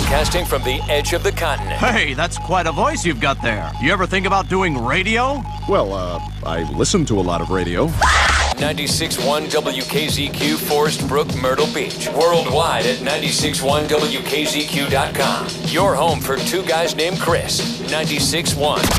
Broadcasting from the edge of the continent. Hey, that's quite a voice you've got there. You ever think about doing radio? Well, I listen to a lot of radio. 96.1 WKZQ, Forest Brook, Myrtle Beach. Worldwide at 96.1WKZQ.com. Your home for two guys named Chris. 96.1